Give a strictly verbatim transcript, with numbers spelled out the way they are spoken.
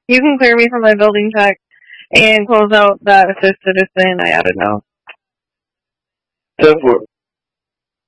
You can clear me from my building check and close out that assist citizen. I don't know. ten four.